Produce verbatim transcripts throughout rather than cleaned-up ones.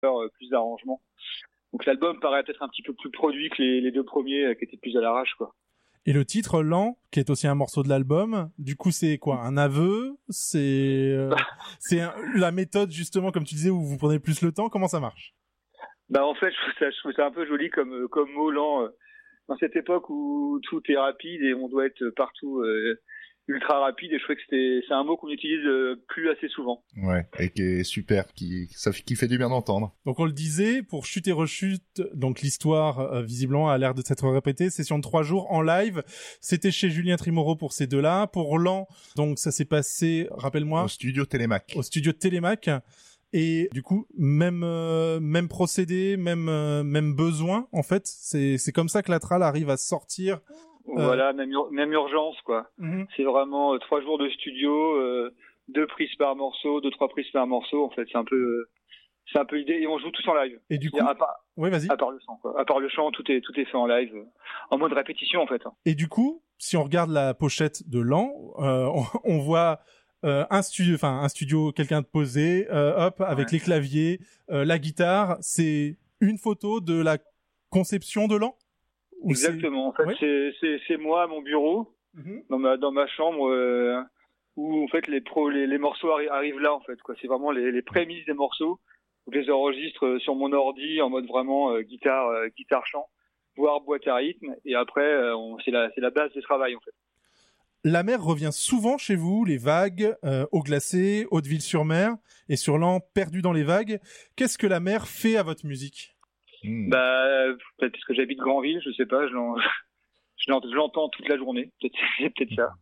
euh, plus d'arrangements. Donc l'album paraît peut-être un petit peu plus produit que les, les deux premiers euh, qui étaient plus à l'arrache, quoi. Et le titre Lent, qui est aussi un morceau de l'album, du coup c'est quoi, un aveu? C'est euh, c'est un, la méthode justement, comme tu disais, où vous prenez plus le temps. Comment ça marche? Bah en fait, je trouve ça, je trouve ça un peu joli comme comme mot lent. Euh, dans cette époque où tout est rapide et on doit être partout euh, ultra rapide, et je trouvais que c'était c'est un mot qu'on utilise euh, plus assez souvent. Ouais, et qui est super, qui ça qui fait du bien d'entendre. Donc on le disait, pour Chute et Rechute, donc l'histoire euh, visiblement a l'air de s'être répétée. Session de trois jours en live. C'était chez Julien Trimoro pour ces deux-là. Pour Lent, donc ça s'est passé, rappelle-moi, au studio Télémac. Au studio Télémac. Et du coup, même euh, même procédé, même euh, même besoin, en fait, c'est c'est comme ça que l'Atral arrive à sortir. Euh... Voilà, même ur- même urgence, quoi. Mm-hmm. C'est vraiment euh, trois jours de studio, euh, deux prises par morceau, deux trois prises par morceau. En fait, c'est un peu euh, c'est un peu l'idée, et on joue tous en live. Et du coup, à part, ouais, vas-y. À part le chant, quoi. À part le chant, tout est tout est fait en live, euh, en mode répétition, en fait. Et du coup, si on regarde la pochette de Lent, euh, on, on voit Euh, un studio, enfin un studio, quelqu'un de posé, euh, hop, avec ouais. les claviers, euh, la guitare. C'est une photo de la conception de Lent. Exactement. En fait, ouais. c'est c'est c'est moi à mon bureau, mm-hmm. dans ma dans ma chambre, euh, où en fait les pro les, les morceaux arri- arrivent là, en fait, quoi. C'est vraiment les les prémices des morceaux. Je les enregistre sur mon ordi en mode vraiment euh, guitare euh, guitare chant, voire boîte à rythme, et après euh, on, c'est la c'est la base du travail, en fait. La mer revient souvent chez vous, les vagues, euh, eau glacée, Hauteville-sur-Mer, et sur Lent, perdu dans les vagues. Qu'est-ce que la mer fait à votre musique? mmh. Bah, peut-être parce que j'habite Granville, je sais pas, je, l'en... je, l'en... je l'entends toute la journée. Peut-être, c'est peut-être ça.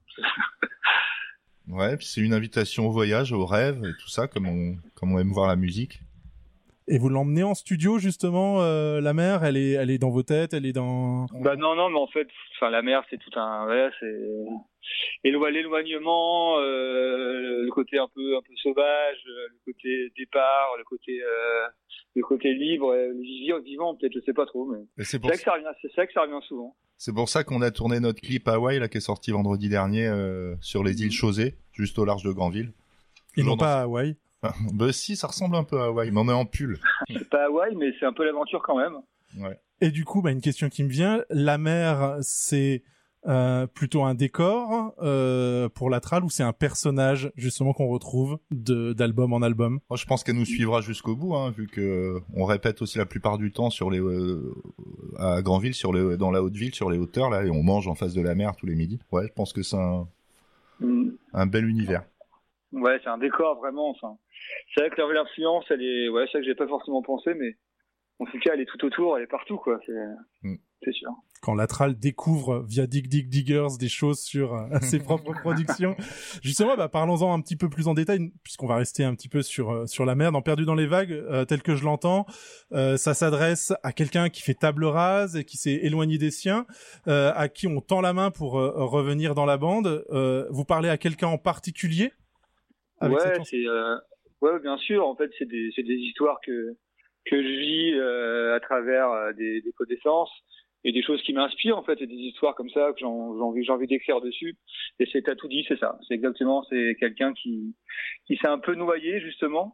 Ouais, puis c'est une invitation au voyage, au rêve, et tout ça, comme on, comme on aime voir la musique. Et vous l'emmenez en studio, justement, euh, la mer, elle est, elle est dans vos têtes, elle est dans... Bah non, non, mais en fait, enfin, la mer, c'est tout un, ouais, c'est l'éloignement, euh, le côté un peu, un peu sauvage, le côté départ, le côté, euh, le côté libre, le vivant, peut-être, je sais pas trop, mais c'est, c'est, pour... c'est, ça que ça revient, c'est ça que ça revient souvent. C'est pour ça qu'on a tourné notre clip à Hawaï, là, qui est sorti vendredi dernier, euh, sur les îles Chausée, juste au large de Granville. Et non pas à Hawaï. Bah si, ça ressemble un peu à Hawaï, mais on est en pull. C'est pas Hawaï, mais c'est un peu l'aventure quand même. Ouais. Et du coup, bah, une question qui me vient, la mer, c'est euh, plutôt un décor euh, pour l'Atral, ou c'est un personnage justement qu'on retrouve de d'album en album? Moi, je pense qu'elle nous suivra jusqu'au bout, hein, vu que euh, on répète aussi la plupart du temps sur les euh, à Granville, sur les dans la Haute-Ville, sur les hauteurs là, et on mange en face de la mer tous les midis. Ouais, je pense que c'est un mm. un bel univers. Ouais, c'est un décor vraiment. Enfin, c'est vrai que l'influence, elle est, ouais, c'est vrai que j'ai pas forcément pensé, mais en tout cas, elle est tout autour, elle est partout, quoi. C'est, mm. c'est sûr. Quand l'Atral découvre via Dig Dig Diggers des choses sur euh, ses propres productions, justement, bah parlons-en un petit peu plus en détail, puisqu'on va rester un petit peu sur euh, sur la mer. Dans Perdu dans les vagues, euh, tel que je l'entends, euh, ça s'adresse à quelqu'un qui fait table rase et qui s'est éloigné des siens, euh, à qui on tend la main pour euh, revenir dans la bande. Euh, vous parlez à quelqu'un en particulier? Ouais, c'est euh, ouais, bien sûr. En fait, c'est des c'est des histoires que que je vis euh, à travers euh, des, des connaissances et des choses qui m'inspirent, en fait, et des histoires comme ça que j'en, j'ai envie j'ai envie d'écrire dessus. Et c'est t'as tout dit, c'est ça. C'est exactement, c'est quelqu'un qui qui s'est un peu noyé justement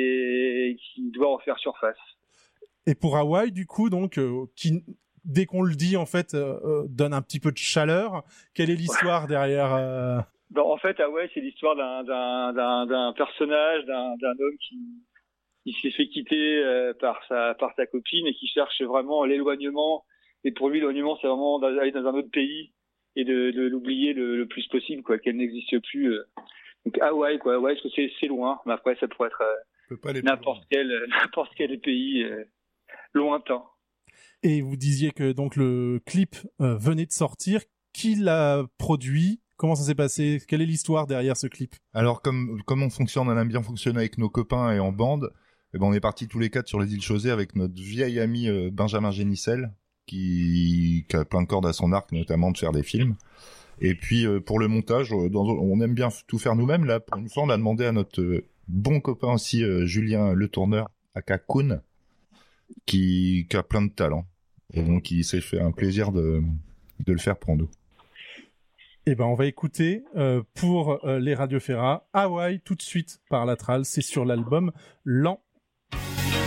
et qui doit refaire surface. Et pour Hawaï, du coup, donc euh, qui dès qu'on le dit, en fait, euh, euh, donne un petit peu de chaleur. Quelle est l'histoire ouais. derrière euh... Ben, en fait, Hawaï, c'est l'histoire d'un, d'un, d'un, d'un personnage, d'un, d'un homme qui, qui s'est fait quitter euh, par sa, par sa copine et qui cherche vraiment l'éloignement. Et pour lui, l'éloignement, c'est vraiment d'aller dans un autre pays et de, de l'oublier le, le plus possible, quoi, qu'elle n'existe plus. Euh. Donc Hawaï, quoi, Hawaï, parce que c'est, c'est loin. Mais après, ça pourrait être euh, n'importe quel, n'importe quel pays euh, lointain. Et vous disiez que donc le clip euh, venait de sortir. Qui l'a produit? Comment ça s'est passé? Quelle est l'histoire derrière ce clip? Alors, comme, comme on fonctionne, on aime bien fonctionner avec nos copains et en bande, eh ben, on est partis tous les quatre sur les îles Chausée avec notre vieil ami euh, Benjamin Génissel, qui, qui a plein de cordes à son arc, notamment de faire des films. Et puis, euh, pour le montage, euh, dans, on aime bien tout faire nous-mêmes. Là, pour une fois, on a demandé à notre euh, bon copain aussi, euh, Julien Le Tourneur, aka Kuhn, qui, qui a plein de talent. Et donc, il s'est fait un plaisir de, de le faire pour nous. Eh ben, on va écouter euh, pour euh, les Radio Ferrat Hawaï tout de suite par l'Atral. C'est sur l'album Lent.